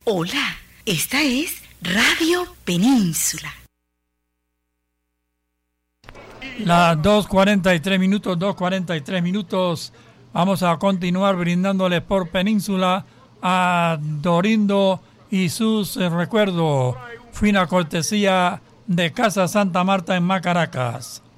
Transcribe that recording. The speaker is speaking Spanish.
Hola, esta es Radio Península. Las 2:43 minutos. Vamos a continuar brindándoles por Península a Dorindo y sus recuerdos. Fina cortesía de Casa Santa Marta en Macaracas.